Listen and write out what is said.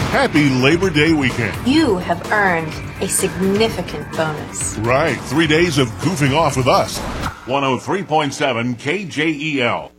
Happy Labor Day weekend. You have earned a significant bonus. Right, 3 days of goofing off with us. 103.7 KJEL.